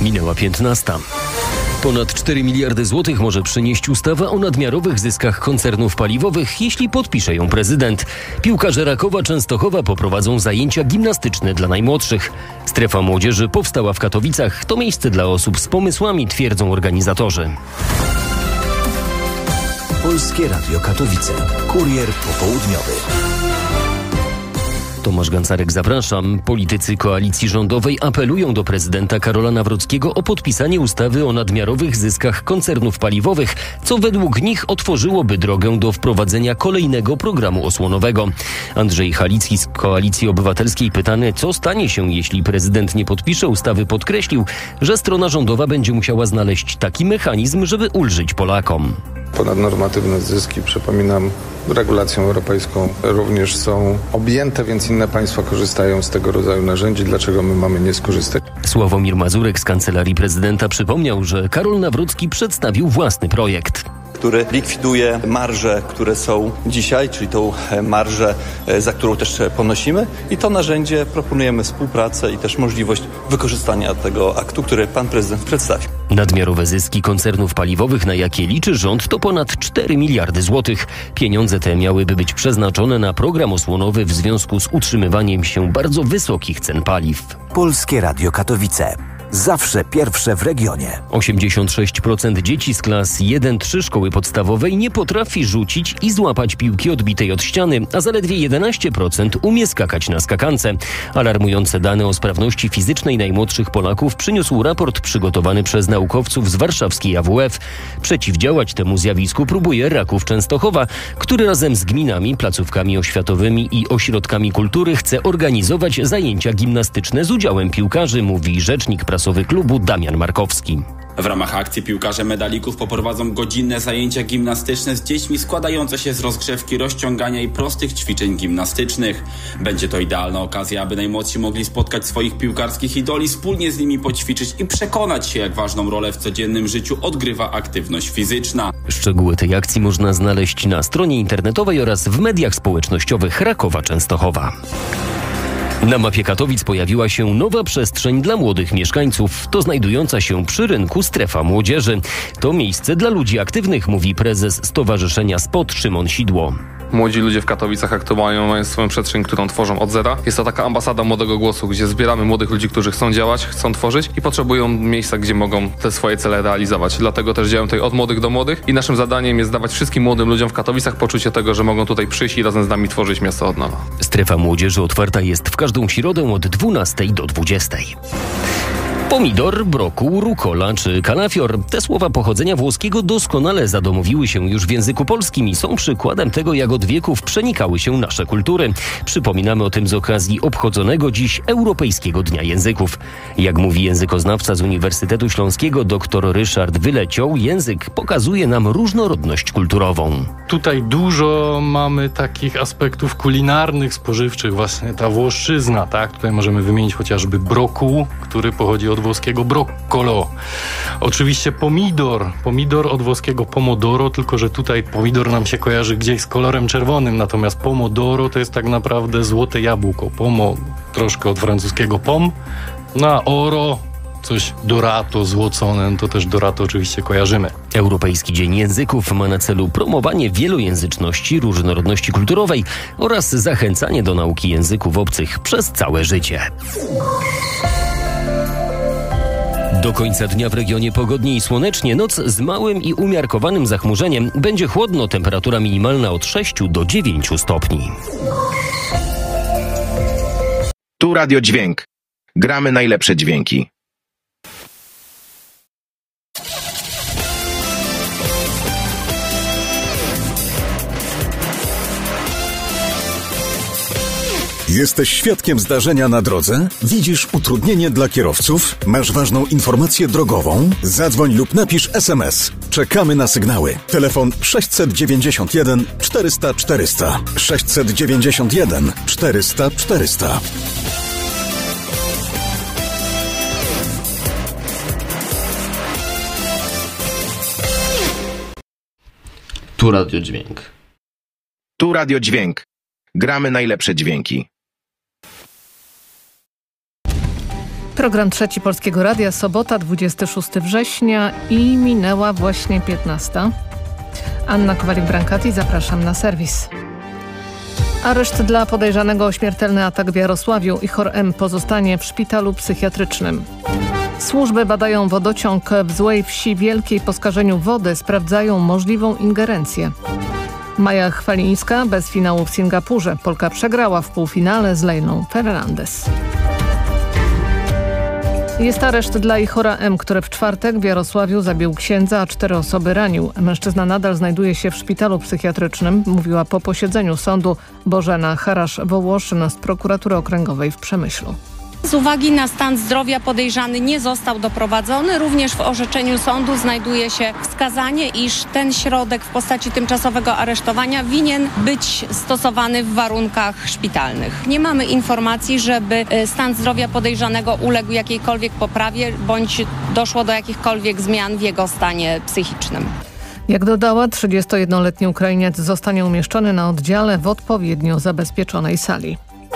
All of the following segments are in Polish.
Minęła 15. Ponad 4 miliardy złotych może przynieść ustawa o nadmiarowych zyskach koncernów paliwowych, jeśli podpisze ją prezydent. Piłkarze Rakowa Częstochowa poprowadzą zajęcia gimnastyczne dla najmłodszych. Strefa młodzieży powstała w Katowicach. To miejsce dla osób z pomysłami, twierdzą organizatorzy. Polskie Radio Katowice. Kurier popołudniowy. Tomasz Gancarek, zapraszam. Politycy koalicji rządowej apelują do prezydenta Karola Nawrockiego o podpisanie ustawy o nadmiarowych zyskach koncernów paliwowych, co według nich otworzyłoby drogę do wprowadzenia kolejnego programu osłonowego. Andrzej Halicki z Koalicji Obywatelskiej, pytany, co stanie się, jeśli prezydent nie podpisze ustawy, podkreślił, że strona rządowa będzie musiała znaleźć taki mechanizm, żeby ulżyć Polakom. Ponadnormatywne zyski, przypominam, regulacją europejską również są objęte, więc inne państwa korzystają z tego rodzaju narzędzi. Dlaczego my mamy nie skorzystać? Sławomir Mazurek z Kancelarii Prezydenta przypomniał, że Karol Nawrocki przedstawił własny projekt, który likwiduje marże, które są dzisiaj, czyli tą marżę, za którą też ponosimy, i to narzędzie proponujemy współpracę i też możliwość wykorzystania tego aktu, który pan prezydent przedstawił. Nadmiarowe zyski koncernów paliwowych, na jakie liczy rząd, to ponad 4 miliardy złotych. Pieniądze te miałyby być przeznaczone na program osłonowy w związku z utrzymywaniem się bardzo wysokich cen paliw. Polskie Radio Katowice. Zawsze pierwsze w regionie. 86% dzieci z klas 1-3 szkoły podstawowej nie potrafi rzucić i złapać piłki odbitej od ściany, a zaledwie 11% umie skakać na skakance. Alarmujące dane o sprawności fizycznej najmłodszych Polaków przyniósł raport przygotowany przez naukowców z warszawskiej AWF. Przeciwdziałać temu zjawisku próbuje Raków Częstochowa, który razem z gminami, placówkami oświatowymi i ośrodkami kultury chce organizować zajęcia gimnastyczne z udziałem piłkarzy, mówi rzecznik prasowy klubu Damian Markowski. W ramach akcji piłkarze medalików poprowadzą godzinne zajęcia gimnastyczne z dziećmi składające się z rozgrzewki, rozciągania i prostych ćwiczeń gimnastycznych. Będzie to idealna okazja, aby najmłodsi mogli spotkać swoich piłkarskich idoli, wspólnie z nimi poćwiczyć i przekonać się, jak ważną rolę w codziennym życiu odgrywa aktywność fizyczna. Szczegóły tej akcji można znaleźć na stronie internetowej oraz w mediach społecznościowych Rakowa Częstochowa. Na mapie Katowic pojawiła się nowa przestrzeń dla młodych mieszkańców. To znajdująca się przy rynku strefa młodzieży. To miejsce dla ludzi aktywnych, mówi prezes Stowarzyszenia SPOT Szymon Sidło. Młodzi ludzie w Katowicach aktualnie mają swoją przestrzeń, którą tworzą od zera. Jest to taka ambasada młodego głosu, gdzie zbieramy młodych ludzi, którzy chcą działać, chcą tworzyć i potrzebują miejsca, gdzie mogą te swoje cele realizować. Dlatego też działam tutaj od młodych do młodych i naszym zadaniem jest dawać wszystkim młodym ludziom w Katowicach poczucie tego, że mogą tutaj przyjść i razem z nami tworzyć miasto od nowa. Strefa młodzieży otwarta jest w każdą środę od 12 do 20. Pomidor, brokuł, rukola czy kalafior. Te słowa pochodzenia włoskiego doskonale zadomowiły się już w języku polskim i są przykładem tego, jak od wieków przenikały się nasze kultury. Przypominamy o tym z okazji obchodzonego dziś Europejskiego Dnia Języków. Jak mówi językoznawca z Uniwersytetu Śląskiego dr Ryszard Wylecioł, język pokazuje nam różnorodność kulturową. Tutaj dużo mamy takich aspektów kulinarnych, spożywczych, właśnie ta włoszczyzna, tak? Tutaj możemy wymienić chociażby brokuł, który pochodzi od włoskiego broccolo. Oczywiście pomidor od włoskiego pomodoro, tylko że tutaj pomidor nam się kojarzy gdzieś z kolorem czerwonym, natomiast pomodoro to jest tak naprawdę złote jabłko. Pomo, troszkę od francuskiego pom, a oro, coś dorato, złocone, to też dorato oczywiście kojarzymy. Europejski Dzień Języków ma na celu promowanie wielojęzyczności, różnorodności kulturowej oraz zachęcanie do nauki języków obcych przez całe życie. Do końca dnia w regionie pogodnie i słonecznie, noc z małym i umiarkowanym zachmurzeniem. Będzie chłodno, temperatura minimalna od 6 do 9 stopni. Tu Radio Dźwięk. Gramy najlepsze dźwięki. Jesteś świadkiem zdarzenia na drodze? Widzisz utrudnienie dla kierowców? Masz ważną informację drogową? Zadzwoń lub napisz SMS. Czekamy na sygnały. Telefon 691 400 400. 691 400 400. Tu Radio Dźwięk. Tu Radio Dźwięk. Gramy najlepsze dźwięki. Program Trzeci Polskiego Radia, sobota 26 września i minęła właśnie 15. Anna Kowalik-Brankati, zapraszam na serwis. Areszt dla podejrzanego o śmiertelny atak w Jarosławiu. Ihor M. pozostanie w szpitalu psychiatrycznym. Służby badają wodociąg w Złej Wsi Wielkiej po skażeniu wody. Sprawdzają możliwą ingerencję. Maja Chwalińska bez finału w Singapurze. Polka przegrała w półfinale z Leilą Fernandez. Jest areszt dla Ihora M., który w czwartek w Jarosławiu zabił księdza, a 4 osoby ranił. Mężczyzna nadal znajduje się w szpitalu psychiatrycznym, mówiła po posiedzeniu sądu Bożena Harasz-Wołoszyn z prokuratury okręgowej w Przemyślu. Z uwagi na stan zdrowia podejrzany nie został doprowadzony. Również w orzeczeniu sądu znajduje się wskazanie, iż ten środek w postaci tymczasowego aresztowania winien być stosowany w warunkach szpitalnych. Nie mamy informacji, żeby stan zdrowia podejrzanego uległ jakiejkolwiek poprawie bądź doszło do jakichkolwiek zmian w jego stanie psychicznym. Jak dodała, 31-letni Ukrainiec zostanie umieszczony na oddziale w odpowiednio zabezpieczonej sali.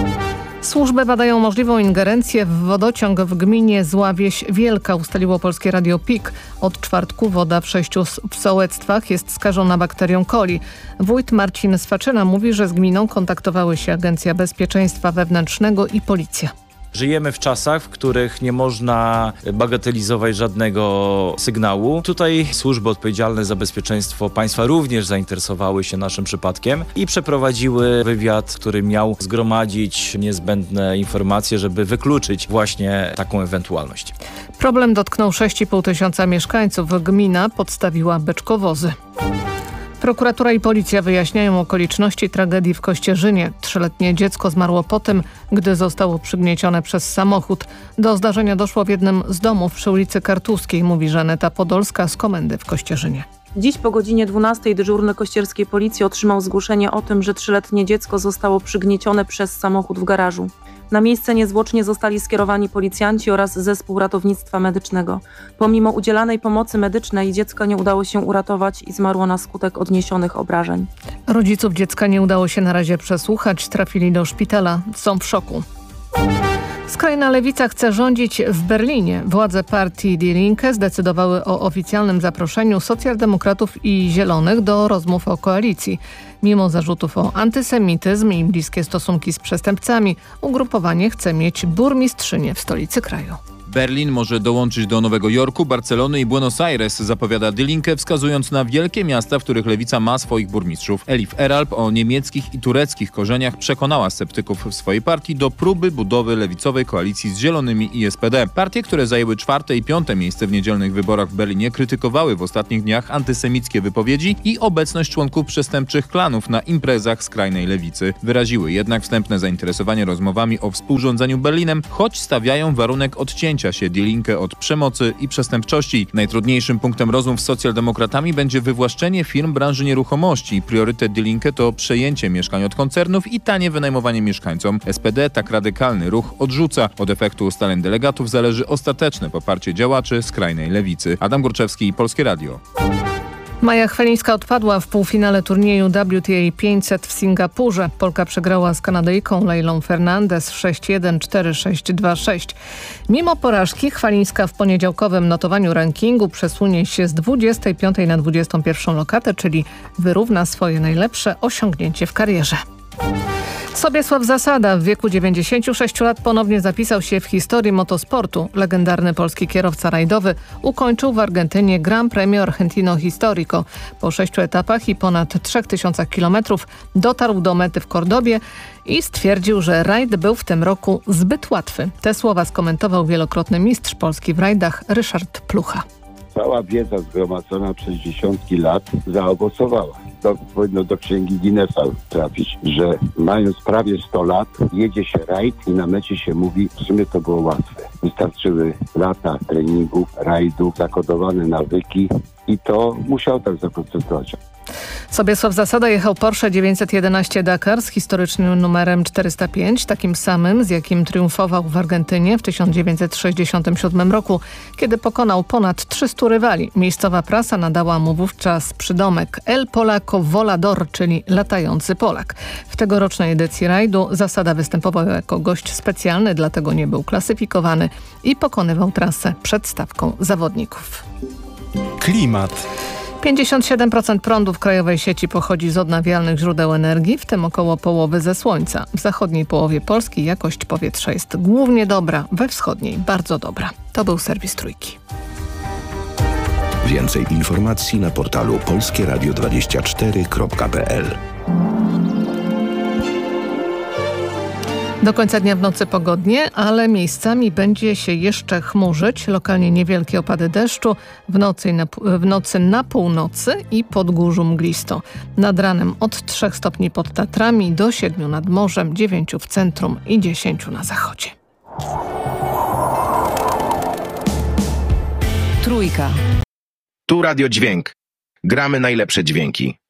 Służby badają możliwą ingerencję w wodociąg w gminie Zła Wieś Wielka, ustaliło Polskie Radio PIK. Od czwartku woda w 6 sołectwach jest skażona bakterią coli. Wójt Marcin Swaczyna mówi, że z gminą kontaktowały się Agencja Bezpieczeństwa Wewnętrznego i Policja. Żyjemy w czasach, w których nie można bagatelizować żadnego sygnału. Tutaj służby odpowiedzialne za bezpieczeństwo państwa również zainteresowały się naszym przypadkiem i przeprowadziły wywiad, który miał zgromadzić niezbędne informacje, żeby wykluczyć właśnie taką ewentualność. Problem dotknął 6,5 tysiąca mieszkańców. Gmina podstawiła beczkowozy. Prokuratura i policja wyjaśniają okoliczności tragedii w Kościerzynie. 3-letnie dziecko zmarło po tym, gdy zostało przygniecione przez samochód. Do zdarzenia doszło w jednym z domów przy ulicy Kartuskiej, mówi Żaneta Podolska z komendy w Kościerzynie. Dziś po godzinie 12 dyżurny kościerskiej policji otrzymał zgłoszenie o tym, że 3-letnie dziecko zostało przygniecione przez samochód w garażu. Na miejsce niezwłocznie zostali skierowani policjanci oraz zespół ratownictwa medycznego. Pomimo udzielanej pomocy medycznej dziecka nie udało się uratować i zmarło na skutek odniesionych obrażeń. Rodziców dziecka nie udało się na razie przesłuchać, trafili do szpitala, są w szoku. Skrajna lewica chce rządzić w Berlinie. Władze partii Die Linke zdecydowały o oficjalnym zaproszeniu socjaldemokratów i zielonych do rozmów o koalicji. Mimo zarzutów o antysemityzm i bliskie stosunki z przestępcami, ugrupowanie chce mieć burmistrzynię w stolicy kraju. Berlin może dołączyć do Nowego Jorku, Barcelony i Buenos Aires, zapowiada Die Linke, wskazując na wielkie miasta, w których lewica ma swoich burmistrzów. Elif Eralp o niemieckich i tureckich korzeniach przekonała sceptyków w swojej partii do próby budowy lewicowej koalicji z Zielonymi i SPD. Partie, które zajęły 4. i 5. miejsce w niedzielnych wyborach w Berlinie, krytykowały w ostatnich dniach antysemickie wypowiedzi i obecność członków przestępczych klanów na imprezach skrajnej lewicy. Wyraziły jednak wstępne zainteresowanie rozmowami o współrządzeniu Berlinem, choć stawiają warunek odcięcia się Die Linke od przemocy i przestępczości. Najtrudniejszym punktem rozmów z socjaldemokratami będzie wywłaszczenie firm branży nieruchomości. Priorytet Die Linke to przejęcie mieszkań od koncernów i tanie wynajmowanie mieszkańcom. SPD tak radykalny ruch odrzuca. Od efektu ustaleń delegatów zależy ostateczne poparcie działaczy skrajnej lewicy. Adam Górczewski, Polskie Radio. Maja Chwalińska odpadła w półfinale turnieju WTA 500 w Singapurze. Polka przegrała z Kanadyjką Leilą Fernandez 6-1, 4-6, 2-6. Mimo porażki Chwalińska w poniedziałkowym notowaniu rankingu przesunie się z 25 na 21 lokatę, czyli wyrówna swoje najlepsze osiągnięcie w karierze. Sobiesław Zasada w wieku 96 lat ponownie zapisał się w historii motosportu. Legendarny polski kierowca rajdowy ukończył w Argentynie Gran Premio Argentino Histórico. Po 6 etapach i ponad 3000 kilometrów dotarł do mety w Kordobie i stwierdził, że rajd był w tym roku zbyt łatwy. Te słowa skomentował wielokrotny mistrz Polski w rajdach Ryszard Plucha. Cała wiedza zgromadzona przez dziesiątki lat zaowocowała. To powinno do księgi Guinnessa trafić, że mając prawie 100 lat jedzie się rajd i na mecie się mówi, w sumie to było łatwe. Wystarczyły lata treningów, rajdów, zakodowane nawyki i to musiał tak zaprocentować. Sobiesław Zasada jechał Porsche 911 Dakar z historycznym numerem 405, takim samym, z jakim triumfował w Argentynie w 1967 roku, kiedy pokonał ponad 300 rywali. Miejscowa prasa nadała mu wówczas przydomek El Polaco Volador, czyli latający Polak. W tegorocznej edycji rajdu Zasada występował jako gość specjalny, dlatego nie był klasyfikowany i pokonywał trasę przed stawką zawodników. Klimat. 57% prądu w krajowej sieci pochodzi z odnawialnych źródeł energii, w tym około połowy ze słońca. W zachodniej połowie Polski jakość powietrza jest głównie dobra, we wschodniej bardzo dobra. To był serwis Trójki. Więcej informacji na portalu polskieradio24.pl. Do końca dnia w nocy pogodnie, ale miejscami będzie się jeszcze chmurzyć. Lokalnie niewielkie opady deszczu, w nocy na północy i Podgórzu mglisto. Nad ranem od 3 stopni pod Tatrami do 7 nad morzem, 9 w centrum i 10 na zachodzie. Trójka. Tu Radio Dźwięk. Gramy najlepsze dźwięki.